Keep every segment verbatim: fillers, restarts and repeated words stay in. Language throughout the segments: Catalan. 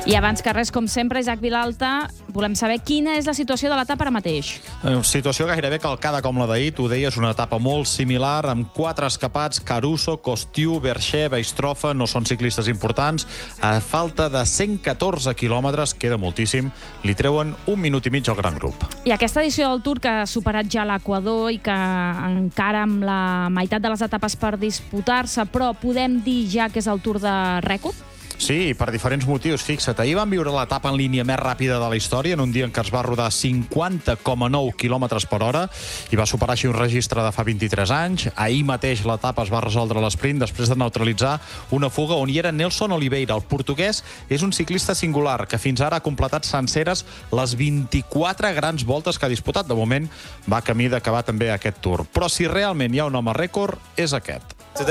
I abans que res, com sempre, Isaac Vilalta, volem saber quina és la situació de l'etapa ara mateix. Una situació gairebé calcada com la d'ahir. Tu deies, una etapa molt similar, amb quatre escapats. Caruso, Costiu, Berger, Beistrofa, no són ciclistes importants. A falta de cent catorze quilòmetres, queda moltíssim, li treuen un minut i mig al gran grup. I aquesta edició del Tour, que ha superat ja l'Equador i que encara amb la meitat de les etapes per disputar-se, però podem dir ja que és el Tour de rècord? Sí, per diferents motius. Fixa't, ahir vam viure l'etapa en línia més ràpida de la història, en un dia en què es va rodar cinquanta coma nou quilòmetres per hora i va superar així un registre de fa vint-i-tres anys. Ahir mateix l'etapa es va resoldre a l'esprint després de neutralitzar una fuga on hi era Nelson Oliveira. El portuguès és un ciclista singular que fins ara ha completat senceres les vint-i-quatre grans voltes que ha disputat. De moment va camí d'acabar també aquest Tour. Però si realment hi ha un home rècord, és aquest.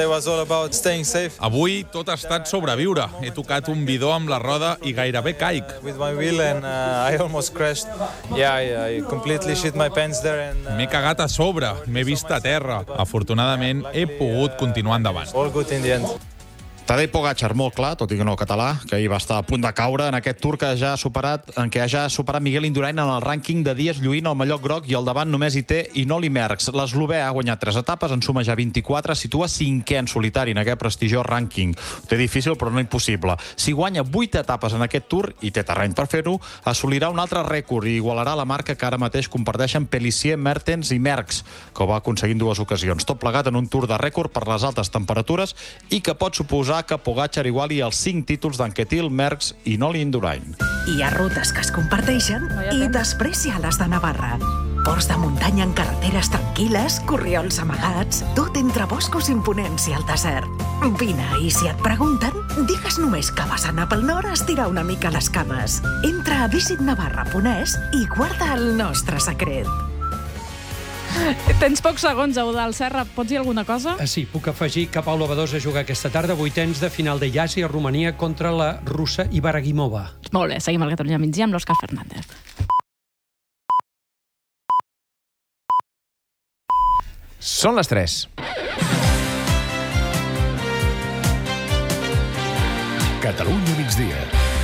Avui tot ha estat sobreviure. He tocat un bidó amb la roda i gairebé caic. M'he cagat a sobre, m'he vist a terra. Afortunadament, he pogut continuar endavant. Tadej Pogačar, molt clar, tot i que no català, que ahir va estar a punt de caure en aquest Tour que ja ha superat, en què ja ha superat Miguel Indurain en el rànquing de dies, lluint el mallot groc, i al davant només hi té Inoli Merckx. L'eslovè ha guanyat tres etapes, en suma ja vint-i-quatre, situa cinquè en solitari en aquest prestigiós rànquing. Ho té difícil, però no impossible. Si guanya vuit etapes en aquest Tour, i té terreny per fer-ho, assolirà un altre rècord i igualarà la marca que ara mateix comparteixen Pélissier, Mertens i Merckx, que ho va aconseguir en dues ocasions. Tot plegat en un Tour de rècord per les altes temperatures i que pot suposar que Pogačar iguali els cinc títols d'Anquetil, Merckx i Noli Indurain. Hi ha rutes que es comparteixen i després hi ha les de Navarra. Ports de muntanya en carreteres tranquil·les, corriols amagats, tot entre boscos imponents i el desert. Vine, i si et pregunten, digues només que vas anar pel nord a estirar una mica les cames. Entra a visit navarra punt es i guarda el nostre secret. Tens pocs segons, Eudald Serra. Pots dir alguna cosa? Sí, puc afegir que Paula Badosa juga aquesta tarda vuitens de final de Llàcia a Romania contra la russa Ibaragimova. Molt bé, seguim al Catalunya migdia amb l'Òscar Fernández. Són les tres. Catalunya migdia.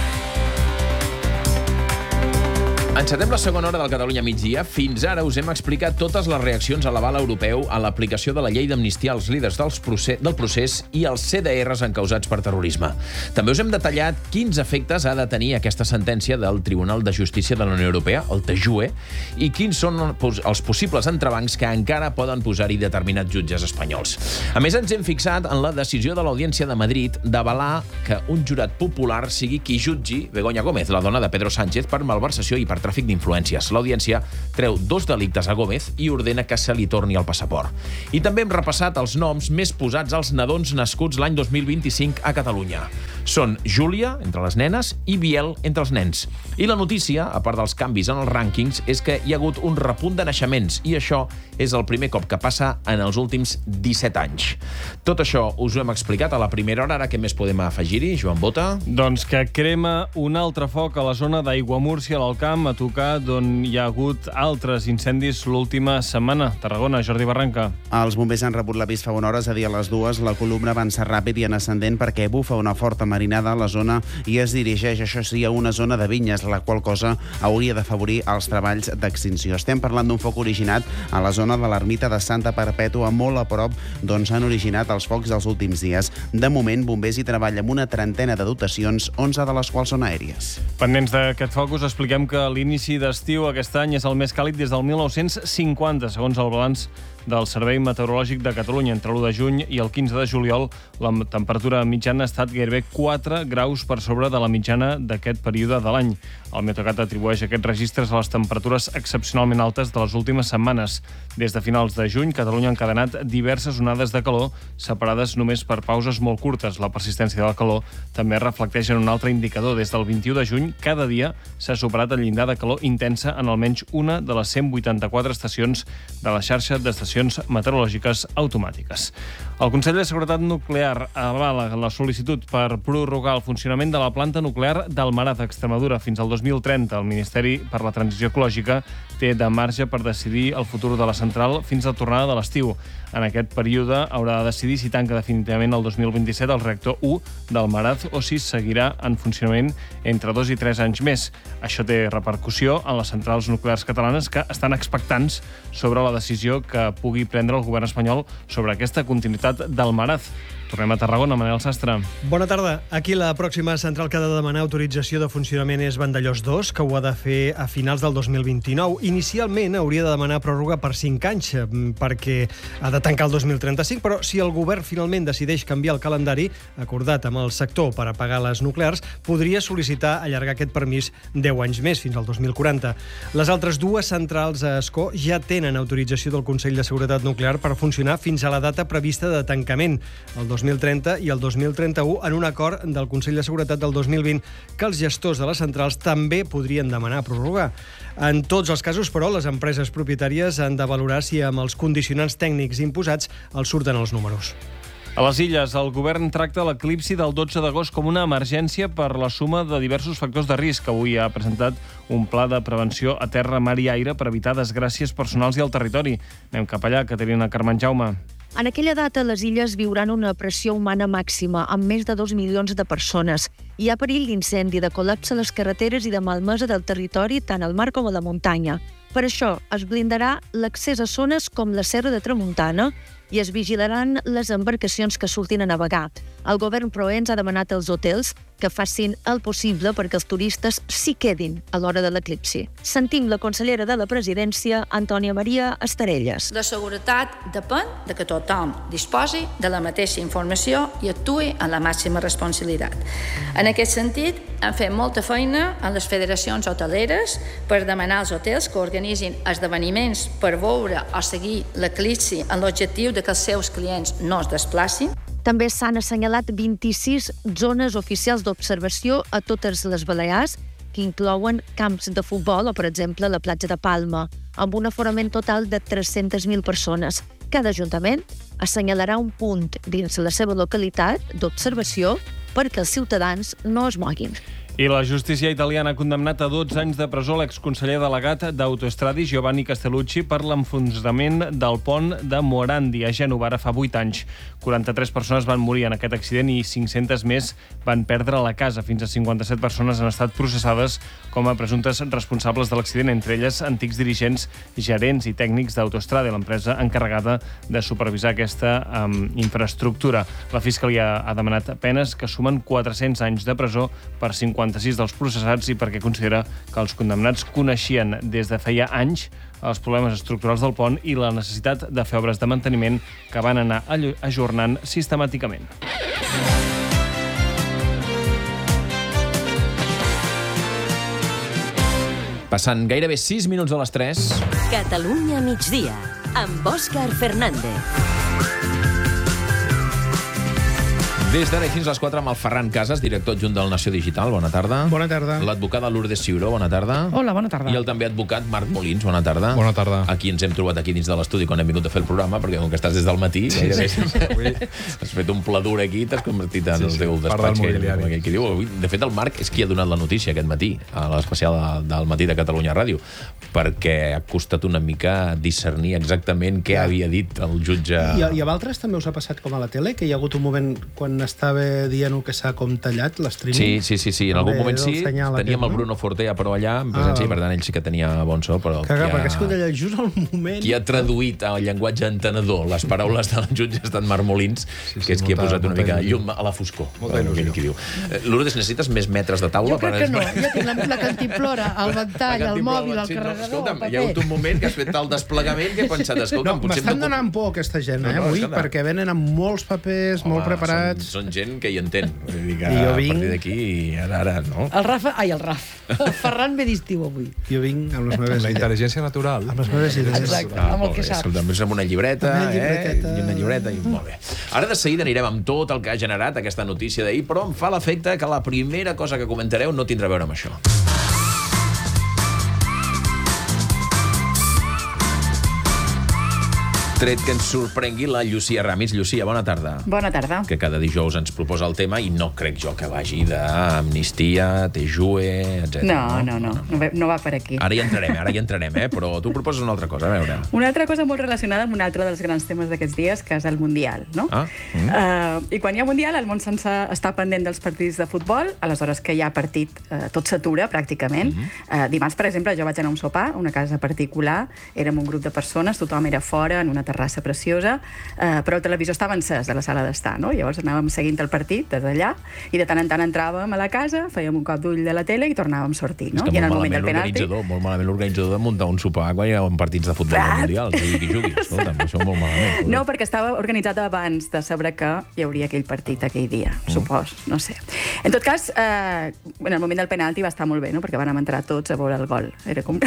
Encetem la segona hora del Catalunya migdia. Fins ara us hem explicat totes les reaccions a l'aval europeu a l'aplicació de la llei d'amnistia als líders dels procés, del procés i als C D Rs encausats per terrorisme. També us hem detallat quins efectes ha de tenir aquesta sentència del Tribunal de Justícia de la Unió Europea, el T J U E, i quins són els possibles entrebancs que encara poden posar-hi determinats jutges espanyols. A més, ens hem fixat en la decisió de l'Audiència de Madrid d'avalar que un jurat popular sigui qui jutgi Begoña Gómez, la dona de Pedro Sánchez, per malversació i per tràfic d'influències. L'Audiència treu dos delictes a Gómez i ordena que se li torni el passaport. I també hem repassat els noms més posats als nadons nascuts l'any dos mil vint-i-cinc a Catalunya. Són Júlia, entre les nenes, i Biel, entre els nens. I la notícia, a part dels canvis en els rànquings, és que hi ha hagut un repunt de naixements, i això és el primer cop que passa en els últims disset anys. Tot això us ho hem explicat a la primera hora. Ara què més podem afegir-hi, Joan Bota? Doncs que crema un altre foc a la zona d'Aiguamúrcia, a l'Alcamp, a tocar d'on hi ha hagut altres incendis l'última setmana. Tarragona, Jordi Barranca. Els bombers han rebut l'avís fa una hora, és a dir, a les dues. La columna avança ràpid i en ascendent perquè bufa una forta marinada a la zona i es dirigeix, això sí, a una zona de vinyes, la qual cosa hauria d'afavorir els treballs d'extinció. Estem parlant d'un foc originat a la zona de l'ermita de Santa Perpètua, molt a prop d'on s'han originat els focs dels últims dies. De moment, bombers hi treballen amb una trentena de dotacions, onze de les quals són aèries. Pendents d'aquest foc, us expliquem que l'inici d'estiu aquest any és el més càlid des del mil nou-cents cinquanta, segons el balanç del Servei Meteorològic de Catalunya. Entre l'u de juny i el quinze de juliol, la temperatura mitjana ha estat gairebé quatre graus per sobre de la mitjana d'aquest període de l'any. El Meteocat atribueix aquests registres a les temperatures excepcionalment altes de les últimes setmanes. Des de finals de juny, Catalunya ha encadenat diverses onades de calor, separades només per pauses molt curtes. La persistència de la calor també es reflecteix en un altre indicador. Des del vint-i-u de juny, cada dia s'ha superat el llindar de calor intensa en almenys una de les cent vuitanta-quatre estacions de la xarxa d'estacions estacions meteorològiques automàtiques. El Consell de Seguretat Nuclear avala la sol·licitud per prorrogar el funcionament de la planta nuclear d'Almaraz, a Extremadura, fins al dos mil trenta. El Ministeri per la Transició Ecològica té de marge per decidir el futur de la central fins a tornada de l'estiu. En aquest període haurà de decidir si tanca definitivament el dos mil vint-i-set el reactor u d'Almaraz o si seguirà en funcionament entre dos i tres anys més. Això té repercussió en les centrals nuclears catalanes, que estan expectants sobre la decisió que pugui prendre el govern espanyol sobre aquesta continuïtat d'Almaraz. Tornem a Tarragona, Manel Sastre. Bona tarda. Aquí la pròxima central que ha de demanar autorització de funcionament és Vandellòs dos, que ho ha de fer a finals del dos mil vint-i-nou. Inicialment hauria de demanar pròrroga per cinc anys, perquè ha de tancar el dos mil trenta-cinc, però si el govern finalment decideix canviar el calendari acordat amb el sector per apagar les nuclears, podria sol·licitar allargar aquest permís deu anys més, fins al dos mil quaranta. Les altres dues centrals a Ascó ja tenen autorització del Consell de Seguretat Nuclear per funcionar fins a la data prevista de tancament, el dos mil trenta i el dos mil trenta-u, en un acord del Consell de Seguretat del dos mil vint que els gestors de les centrals també podrien demanar prorrogar. En tots els casos, però, les empreses propietàries han de valorar si amb els condicionants tècnics imposats els surten els números. A les Illes, el govern tracta l'eclipsi del dotze d'agost com una emergència per la suma de diversos factors de risc. Avui ha presentat un pla de prevenció a terra, mar i aire per evitar desgràcies personals i al territori. Anem cap allà, Caterina Carmen Jaume. En aquella data, les illes viuran una pressió humana màxima, amb més de dos milions de persones. Hi ha perill d'incendi, de col·lapse a les carreteres i de malmesa del territori, tant al mar com a la muntanya. Per això, es blindarà l'accés a zones com la Serra de Tramuntana i es vigilaran les embarcacions que surtin a navegar. El govern, però, ens ha demanat als hotels que facin el possible perquè els turistes s'hi quedin a l'hora de l'eclipsi. Sentim la consellera de la Presidència, Antònia Maria Estarelles. La seguretat depèn de que tothom disposi de la mateixa informació i actuï amb la màxima responsabilitat. En aquest sentit, hem fet molta feina amb les federacions hoteleres per demanar als hotels que organitzin esdeveniments per veure o seguir l'eclipsi amb l'objectiu de que els seus clients no es desplacin. També s'han assenyalat vint-i-sis zones oficials d'observació a totes les Balears, que inclouen camps de futbol o, per exemple, la platja de Palma, amb un aforament total de tres-centes mil persones. Cada ajuntament assenyalarà un punt dins la seva localitat d'observació perquè els ciutadans no es moguin. I la justícia italiana ha condemnat a dotze anys de presó l'exconseller delegat d'Autostradi, Giovanni Castellucci, per l'enfonsament del pont de Morandi, a Gènova, ara fa vuit anys. quaranta-tres persones van morir en aquest accident i cinc-centes més van perdre la casa. Fins a cinquanta-set persones han estat processades com a presumptes responsables de l'accident, entre elles antics dirigents, gerents i tècnics d'Autostradi, l'empresa encarregada de supervisar aquesta um, infraestructura. La Fiscalia ha demanat penes que sumen quatre-cents anys de presó per cinquanta-sis dels processats i perquè considera que els condemnats coneixien des de feia anys els problemes estructurals del pont i la necessitat de fer obres de manteniment que van anar ajornant sistemàticament. Passant gairebé sis minuts de les tres. Catalunya migdia, amb Òscar Fernández. Des d'ara fins a les quatre amb el Ferran Casas, director adjunt del Nació Digital. Bona tarda. Bona tarda. L'advocada Lourdes Ciuró, bona tarda. Hola, bona tarda. I el també advocat Marc Molins, bona tarda. Bona tarda. Aquí ens hem trobat aquí dins de l'estudi quan hem vingut a fer el programa, perquè com que estàs des del matí, sí, gairebé, sí, sí. Avui has fet un pla dur aquí i t'has convertit en sí, el teu sí, despatx. Que, que diu. De fet, el Marc és qui ha donat la notícia aquest matí, a l'especial del matí de Catalunya Ràdio, perquè ha costat una mica discernir exactament què ja. havia dit el jutge. I, I a vosaltres també us ha passat com a la tele, que hi ha hagut un moment quan estava dient que s'ha com tallat l'streaming? Sí, sí, sí, sí. En algun moment sí. Teníem el Bruno Fortea, però allà, en presència, ah, i per tant ell sí que tenia bon so, però... Caga, ha... perquè és que allà just al moment... Qui ha traduït al llenguatge entenedor les paraules de la jutge ha estat Marc Molins, sí, sí, que és qui molta, ha posat una mica llum a la foscor. Molta il·lusió. Lourdes, necessites més metres de taula? Jo crec que no. Jo tinc la, la cantimplora, el ventall, el mòbil, el carregador, escolta'm, hi ha hagut un moment que has fet el desplegament que he pensat, escolta'm, no, potser... M'estan donant por aquesta gent, eh, avui, perquè venen amb molts papers, molt preparats... Són gent que hi entén. Vull dir que I jo vinc... a partir d'aquí, ara, ara, no? El Rafa... Ai, el Raf. El Ferran ve d'estiu avui. Jo vinc amb les meves... Amb la intel·ligència natural. Amb les meves idees. Exacte, ah, amb el que saps. També amb una llibreta, una llibreteta. eh? I una llibreta, i molt bé. Ara de seguida anirem amb tot el que ha generat aquesta notícia d'ahir, però em fa l'efecte que la primera cosa que comentareu no tindrà a veure amb això. Tret que ens sorprengui la Llucia Ramis. Llucia, bona tarda. Bona tarda. Que cada dijous ens proposa el tema i no crec jo que vagi d'amnistia, tejue, etcètera. No, no, no, no, no va per aquí. Ara hi entrarem, ara hi entrarem, eh? Però tu proposes una altra cosa, a veure. Una altra cosa molt relacionada amb un altre dels grans temes d'aquests dies, que és el Mundial, no? Ah. Mm. Uh, I quan hi ha Mundial, el món sencer està pendent dels partits de futbol, aleshores que hi ha partit, uh, tot s'atura, pràcticament. Mm -hmm. uh, dimarts, per exemple, jo vaig anar a un sopar, a una casa particular, érem un grup de persones, tothom era fora, en una terrassa preciosa, uh, però el televisor estava encès de la sala d'estar, no? Llavors anàvem seguint el partit des d'allà, i de tant en tant entràvem a la casa, fèiem un cop d'ull de la tele i tornàvem a sortir, no? És que I en el molt moment del malament penalti... l'organitzador, molt malament l'organitzador de muntar un sopar quan hi ha partits de futbol del Mundial, jugui qui jugui, escolta'm, això molt malament. No, perquè estava organitzat abans de saber que hi hauria aquell partit aquell dia, mm. supos, no sé. En tot cas, eh, en el moment del penalti va estar molt bé, no? Perquè vam entrar tots a veure el gol. Era com...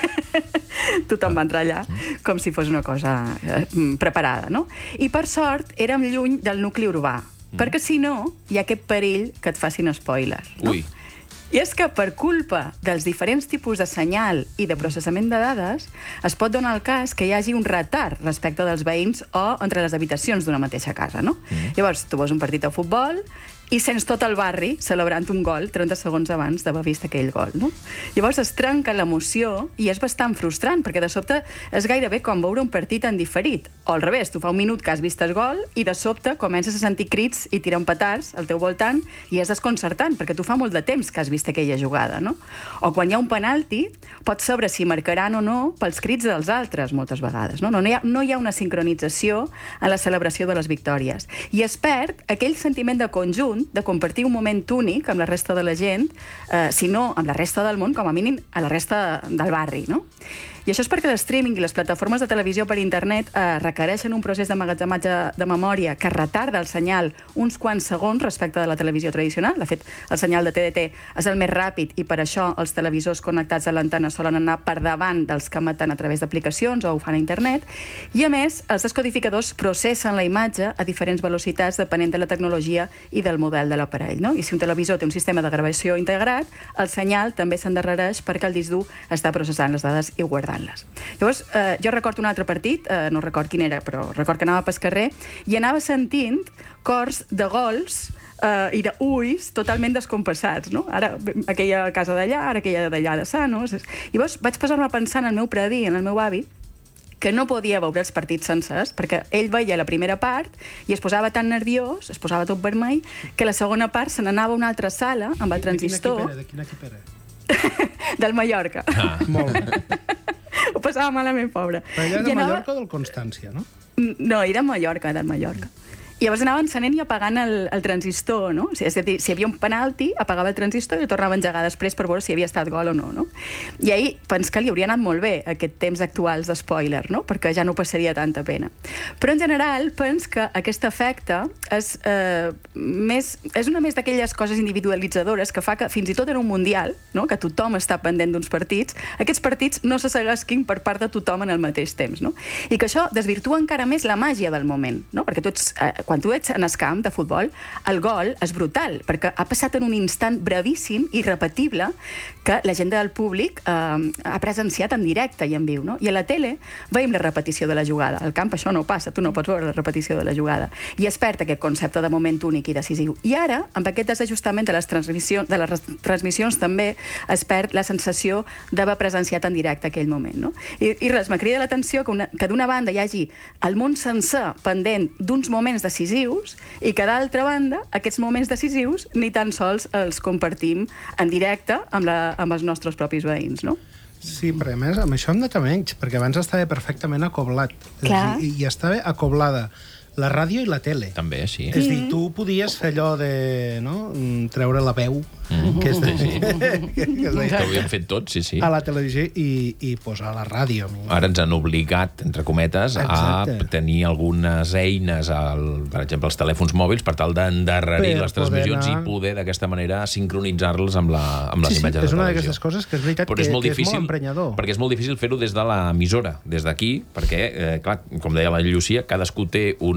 Tothom va entrar allà com si fos una cosa eh, preparada, no? I per sort érem lluny del nucli urbà, mm. perquè si no hi ha aquest perill que et facin spoiler, no? Ui. I és que per culpa dels diferents tipus de senyal i de processament de dades es pot donar el cas que hi hagi un retard respecte dels veïns o entre les habitacions d'una mateixa casa, no? Mm. Llavors, tu veus un partit de futbol i sents tot el barri celebrant un gol trenta segons abans d'haver vist aquell gol, no? Llavors es trenca l'emoció i és bastant frustrant, perquè de sobte és gairebé com veure un partit en diferit. O al revés, tu fa un minut que has vist el gol i de sobte comences a sentir crits i tirar petards al teu voltant i és desconcertant, perquè tu fa molt de temps que has vist aquella jugada, no? O quan hi ha un penalti, pots saber si marcaran o no pels crits dels altres, moltes vegades, no? No hi ha, no hi ha una sincronització en la celebració de les victòries. I es perd aquell sentiment de conjunt, de compartir un moment únic amb la resta de la gent, eh, si no amb la resta del món, com a mínim a la resta del barri, no? I això és perquè l'streaming i les plataformes de televisió per internet eh, requereixen un procés d'emmagatzematge de memòria que retarda el senyal uns quants segons respecte de la televisió tradicional. De fet, el senyal de T D T és el més ràpid i per això els televisors connectats a l'antena solen anar per davant dels que emeten a través d'aplicacions o ho fan a internet. I a més, els descodificadors processen la imatge a diferents velocitats depenent de la tecnologia i del model de l'aparell, no? I si un televisor té un sistema de gravació integrat, el senyal també s'endarrereix perquè el disc dur està processant les dades i guardant les. Llavors, eh, jo recordo un altre partit, eh, no record quin era, però record que anava pel carrer i anava sentint cors de gols eh, i d'uis totalment descompassats, no? Ara aquella casa d'allà, ara aquella d'allà de Sanos. Llavors vaig passar-me pensant en el meu predí, en el meu avi, que no podia veure els partits sencers, perquè ell veia la primera part i es posava tan nerviós, es posava tot vermell, que la segona part se n'anava a una altra sala amb el transistor... De quin equip era? Del Mallorca. Ah. Molt bé. Ho passava malament, pobre. Però allà de Mallorca o del Constància, no? No, era de Mallorca, era de Mallorca. I llavors anava encenent i apagant el, el transistor, no? És a dir, si hi havia un penalti, apagava el transistor i el tornava a engegar després per veure si havia estat gol o no, no? I ahir pens que li hauria anat molt bé aquest temps actuals de spoiler, no? Perquè ja no passaria tanta pena. Però en general pens que aquest efecte és, eh, més, és una més d'aquelles coses individualitzadores que fa que fins i tot en un mundial, no? Que tothom està pendent d'uns partits, aquests partits no se seguesquin per part de tothom en el mateix temps, no? I que això desvirtua encara més la màgia del moment, no? Perquè tots... Eh, quan tu ets en el camp de futbol, el gol és brutal, perquè ha passat en un instant brevíssim i repetible que la gent del públic eh, ha presenciat en directe i en viu, no? I a la tele veiem la repetició de la jugada. Al camp això no passa, tu no pots veure la repetició de la jugada. I es perd aquest concepte de moment únic i decisiu. I ara, amb aquest desajustament de les transmissions, de les transmissions també es perd la sensació d'haver presenciat en directe aquell moment, no? I, i res, me crida l'atenció que, una, que d'una banda hi hagi el món sencer pendent d'uns moments de decisius i que d'altra banda aquests moments decisius ni tan sols els compartim en directe amb, la, amb els nostres propis veïns, no? Sí, però a més amb això hem de menys, perquè abans estava perfectament acoblat. Clar. I, i estava acoblada la ràdio i la tele. També, sí. És a dir, tu podies fer allò de, no?, treure la veu, mm. que és de... Sí, sí. que, que, que ho havíem fet tots, sí, sí. A la televisió i, i posar a la ràdio. Ara ens han obligat, entre cometes, Exacte. a tenir algunes eines, al, per exemple, els telèfons mòbils, per tal d'endarrerir les transmissions anar... i poder, d'aquesta manera, sincronitzar-los amb, la, amb les sí, imatges sí, de televisió. És una d'aquestes coses que és veritat Però que és molt, que difícil, és molt emprenyador. perquè és molt difícil fer-ho des de l'emissora, des d'aquí, perquè, eh, clar, com deia la Llucia, cadascú té un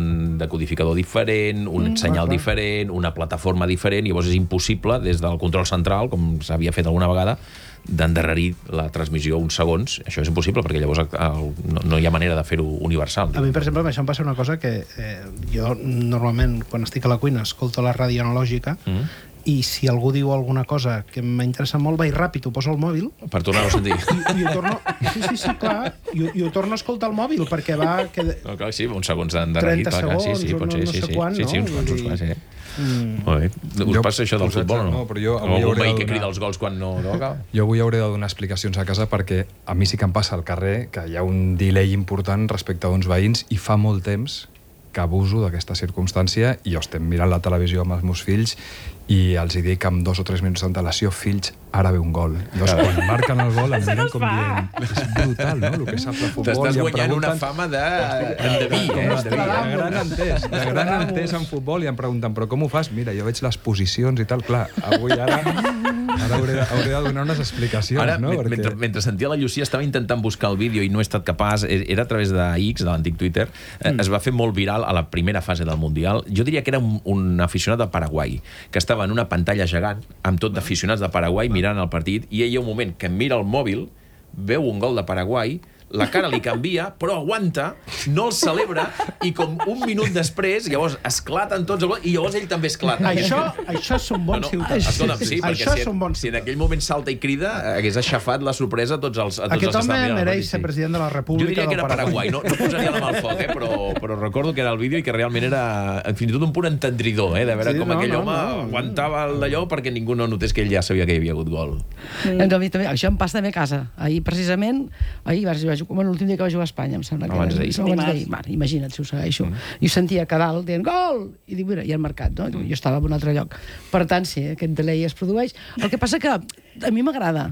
un decodificador diferent, un Mm, senyal clar, clar. diferent, una plataforma diferent, i llavors és impossible, des del control central, com s'havia fet alguna vegada, d'endarrerir la transmissió uns segons. Això és impossible, perquè llavors el, no, no hi ha manera de fer-ho universal. A mi, per exemple, amb això em passa una cosa que eh, jo normalment, quan estic a la cuina, escolto la ràdio analògica, mm. i si algú diu alguna cosa que m'interessa molt, vaig ràpid, ho poso al mòbil... Per tornar-ho a sentir. I, i ho torno... Sí, sí, sí, clar. I, i ho torno a escoltar al mòbil, perquè va... Que... No, clar, sí, uns segons d'endarrerit. trenta segons, sí, sí, no, pot ser, no sí, sé sí, quan, sí, sí, no? uns quants, uns quants, sí. Mm. Molt bé. Us Jo- passa això del exacte, futbol o no? no, però jo o avui algun hauré veí de que donar- crida els gols quan no toca? Jo avui hauré de donar explicacions a casa perquè a mi sí que em passa al carrer que hi ha un delay important respecte a uns veïns i fa molt temps que abuso d'aquesta circumstància i jo estem mirant la televisió amb els meus fills i els hi dic amb dos o tres minuts d'antelació, fills, ara ve un gol. Llavors, quan marquen el gol, em miren com dient, és brutal, no?, el que sap de futbol. T'estàs i em guanyant una pregunten- fama d'endeví, Com eh? estic de gran entès, de gran entès en futbol, i em pregunten, però com ho fas? Mira, jo veig les posicions i tal, clar, avui ara, ara hauré, de, hauré de donar unes explicacions, Ara, no? mentre, Perquè... mentre sentia la Llucia, estava intentant buscar el vídeo i no he estat capaç. Era a través de X, de l'antic Twitter. Mm. Es va fer molt viral a la primera fase del Mundial. Jo diria que era un, un aficionat de Paraguai, que estava en una pantalla gegant, amb tot d'aficionats de Paraguai mirant el partit, i ell hi ha un moment que mira el mòbil, veu un gol de Paraguai, la cara li canvia, però aguanta, no el celebra, i com un minut després, llavors esclaten tots el gol, i llavors ell també esclata. Això, això són bons No, no, ciutadans. escolta'm, sí, perquè això si, són bons si en aquell moment salta i crida, hagués aixafat la sorpresa a tots els, a tots els Aquest que home estaven mirant el mereix partit, ser sí. president de la Jo República diria que del era Paraguai, no, no posaria la mà al foc, eh? però, però recordo que era el vídeo i que realment era fins i tot un punt entendridor, eh? de veure Sí, com no, aquell no, home no. aguantava d'allò perquè ningú no notés que ell ja sabia que hi havia hagut gol. Mm. A mi també, això em passa també a casa. Ahir, precisament, ahir vaig jugar, bueno, l'últim dia que vaig jugar a Espanya, em sembla que Abans era. d'ahir. Abans d'ahir. Bueno, imagina't si ho segueixo. Mm. I sentia que dalt dient gol! I dic, mira, i han marcat, no? Jo estava en un altre lloc. Per tant, sí, aquest delay es produeix. El que passa que a mi m'agrada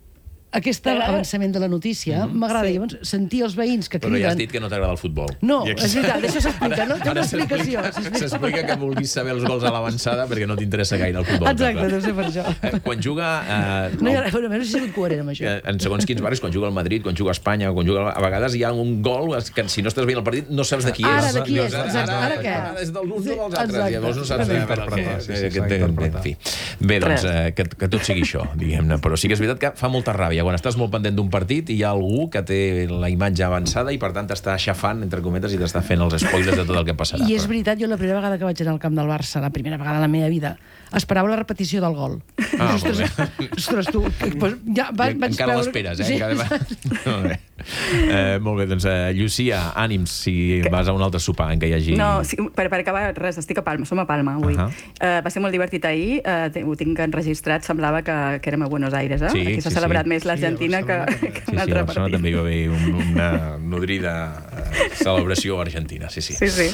aquest avançament de la notícia, Mhm. m'agrada llavors sentir els veïns que Però ja has criden... dit que no t'agrada el futbol. No, I aquí- és veritat, això s'explica, no? Té una Ara explicació. s'explica- S'explica que vulguis saber els gols a l'avançada perquè no t'interessa gaire el futbol. Exacte, deu ser per això. Eh, Quan juga... Eh, No hi ha, bueno, no sé si soc coherent amb això. Eh, en segons quins barris, quan juga el Madrid, quan juga a Espanya, quan juga... A vegades hi ha un gol que si no estàs veient el partit no saps de qui és. Ara, de qui és? Ara, Exacte. Ara què? Ara és dels uns o dels altres. Exacte. Llavors no saps S'ha de d'interpretar, sí, sí, que, s'ha que, d'interpretar. en fi. Bé, doncs, eh, que, que tot sigui això, diguem-ne. Però sí que és veritat que fa molta ràbia. Quan estàs molt pendent d'un partit i hi ha algú que té la imatge avançada i per tant t'està aixafant, entre cometes, i t'està fent els spoilers de tot el que passarà. I és veritat, jo la primera vegada que vaig anar al camp del Barça, la primera vegada de la meva vida, esperava la repetició del gol. Ah, ostres, molt bé. ostres, tu, pues, ja, va, I vaig encara veure- l'esperes, eh? Sí, Encara... molt bé. Eh, molt bé, doncs, eh, Llucia, ànims si vas a un altre sopar en què hi hagi... No, sí, per, per acabar, res, estic a Palma, som a Palma avui. Ahà. Uh, va ser molt divertit ahir, uh, ho tinc enregistrat, semblava que, que érem a Buenos Aires, eh? Sí, Aquí s'ha sí, celebrat sí. més l'Argentina que, que Sí, un sí, a altre Barcelona partit. també hi va haver un, una nodrida eh, celebració argentina, sí, sí. Sí, sí.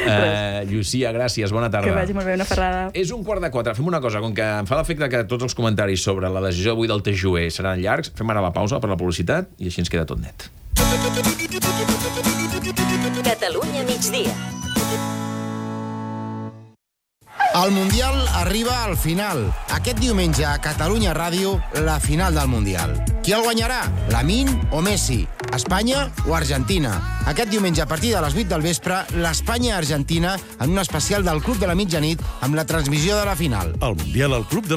Eh, Llucia, gràcies, bona tarda. Que vagi molt bé, una ferrada. És un quart de quatre. Fem una cosa, com que em fa l'efecte que tots els comentaris sobre la decisió avui del T J U E seran llargs, fem ara la pausa per la publicitat i així ens queda tot net. Catalunya migdia. El Mundial arriba al final. Aquest diumenge a Catalunya Ràdio, la final del Mundial. Qui el guanyarà? Lamine o Messi? Espanya o Argentina? Aquest diumenge a partir de les vuit del vespre, l'Espanya-Argentina en un especial del Club de la Mitjanit amb la transmissió de la final. El Mundial al Club de